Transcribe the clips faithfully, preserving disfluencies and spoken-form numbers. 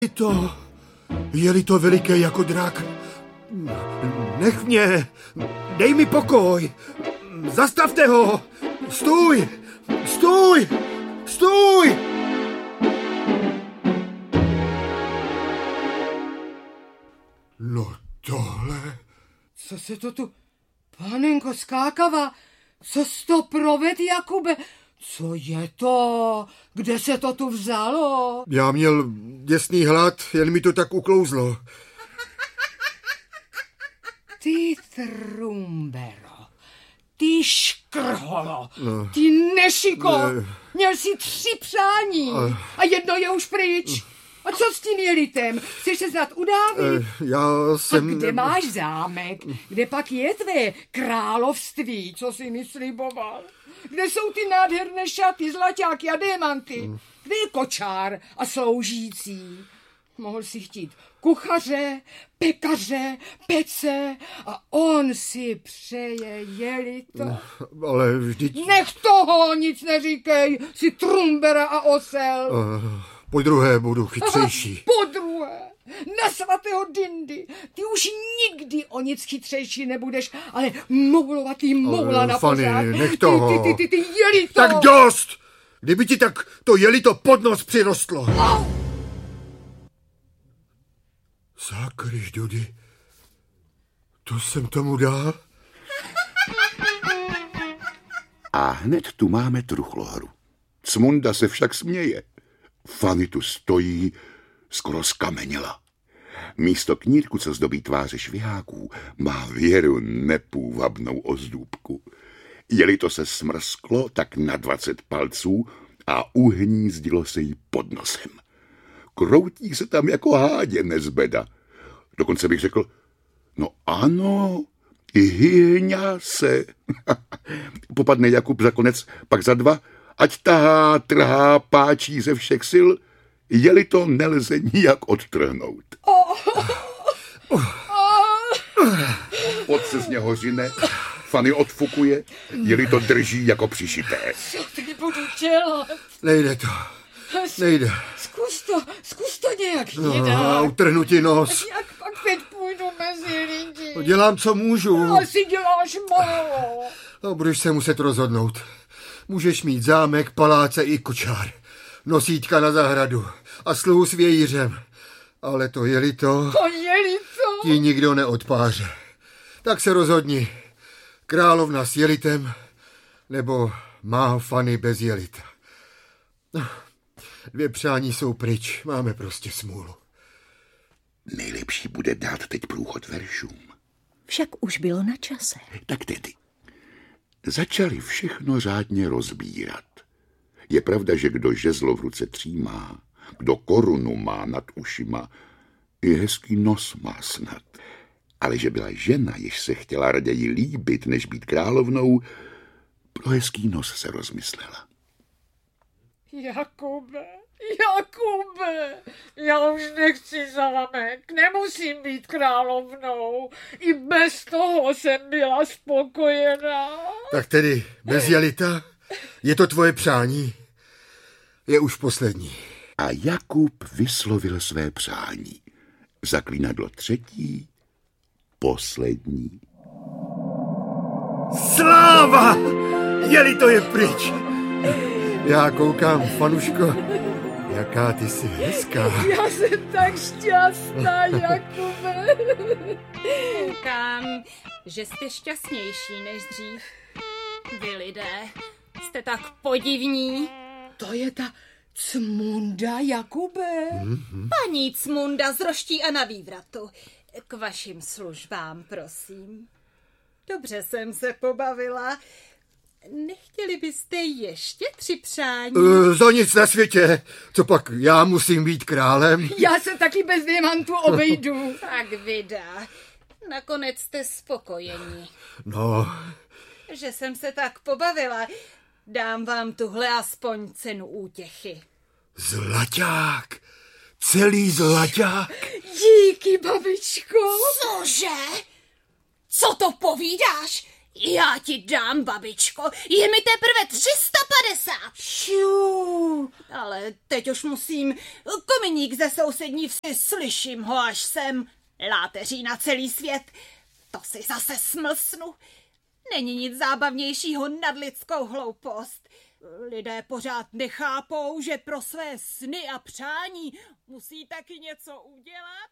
To, je-li to veliké jako drak, nech mě, dej mi pokoj, zastavte ho, stůj, stůj, stůj! No tohle... Co se to tu, panenko skákava, co jsi to proved, Jakube? Co je to? Kde se to tu vzalo? Já měl děsný hlad, jen mi to tak uklouzlo. Ty Trumbero, ty škrholo, no. Ty nešiko, ne. Měl jsi tři přání a, a jedno je už pryč. A co s tím jelitem? Chceš se snad udávit? Já jsem... A kde máš zámek? Kde pak je tvé království, co jsi mi sliboval? Kde jsou ty nádherné šaty, zlaťáky a démanty? Kde je kočár a sloužící? Mohl si chtít kuchaře, pekaře, pece a on si přeje jelito. Ale vždyť... Nech toho, nic neříkej, si Trumbera a osel. Uh, po druhé budu chytřejší. Aha, po druhé. Na svatého Dindy, ty už nikdy o nic chytřejší nebudeš, ale moulovatý moula na Fanny, pořád. nech toho. Ty, ty, ty, ty, ty jelito. Tak dost! Kdyby ti tak to jelito pod nos přirostlo. Au. Zákryš, Dudy, to jsem tomu dal? A hned tu máme truchlohru. Cmunda se však směje. Fanny tu stojí, skoro skameněla. Místo knírku, co zdobí tváře šviháků, má věru nepůvabnou ozdůbku. Jeli to se smrsklo tak na dvacet palců a uhnízdilo se jí pod nosem. Kroutí se tam jako hádě nezbeda. Dokonce bych řekl, no ano, hyhňa se. Popadne Jakub za konec, pak za dva, ať tahá, trhá, páčí ze všech sil, jeli to nelze nijak odtrhnout. Pot se z něho řine, Fanny odfukuje, jeli to drží jako přišité. Co teď budu dělat? Nejde to, nejde. Zkus to, zkus to nějak no, jinak. Utrhnu ti nos. Jak pak teď půjdu mezi lidi? No, dělám, co můžu. No, asi děláš málo. No, budeš se muset rozhodnout. Můžeš mít zámek, paláce i kočár. Nosítka na zahradu a sluhu s vějířem. Ale to jeli to... To jeli to... Ti nikdo neodpáře. Tak se rozhodni. Královna s jelitem, nebo má Fanny bez jelita. No, dvě přání jsou pryč. Máme prostě smůlu. Nejlepší bude dát teď průchod veršům. Však už bylo na čase. Tak tedy. Začali všechno řádně rozbírat. Je pravda, že kdo žezlo v ruce třímá, kdo korunu má nad ušima, i hezký nos má snad. Ale že byla žena, jež se chtěla raději líbit, než být královnou, pro hezký nos se rozmyslela. Jakube, Jakube, já už nechci zámek, nemusím být královnou. I bez toho jsem byla spokojená. Tak tedy bez jelita? Je to tvoje přání? Je už poslední. A Jakub vyslovil své přání. Zaklínadlo třetí, poslední. Sláva! Jeli to je pryč. Já koukám, Fanuško, jaká ty jsi hezká. Já jsem tak šťastná, Jakube. Koukám, že jste šťastnější než dřív. Vy lidé, jste tak podivní. To je ta Cmunda, Jakube. Mm-hmm. Paní Cmunda z Roští a na Vývratu. K vašim službám, prosím. Dobře jsem se pobavila. Nechtěli byste ještě tři přání? Uh, za nic na světě. Co pak, já musím být králem? Já se taky bez diamantů obejdu. Tak vida. Nakonec jste spokojení. No. Že jsem se tak pobavila. Dám vám tuhle aspoň cenu útěchy. Zlaťák. Celý zlaťák. Díky, babičko. Cože? Co to povídáš? Já ti dám, babičko, je mi teprve tři sta padesát. Šiu. Ale teď už musím, kominík ze sousední vsi, slyším ho až sem. Láteří na celý svět, to si zase smlsnu. Není nic zábavnějšího nad lidskou hloupost. Lidé pořád nechápou, že pro své sny a přání musí taky něco udělat.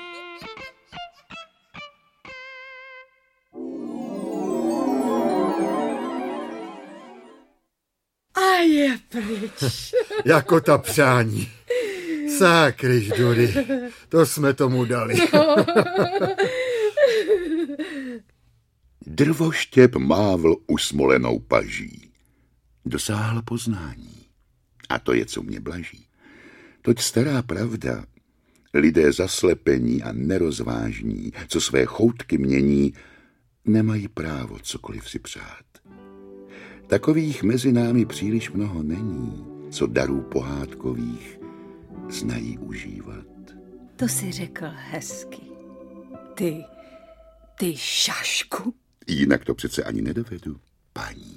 A je pryč. Jako ta přání. Sákryž, Dudy, to jsme tomu dali. Drvoštěp mávl usmolenou paží. Dosáhl poznání. A to je, co mě blaží. Toť stará pravda, lidé zaslepení a nerozvážní, co své choutky mění, nemají právo cokoliv si přát. Takových mezi námi příliš mnoho není, co darů pohádkových znají užívat. To si řekl hezky. Ty, ty šašku. Jinak to přece ani nedovedu, paní.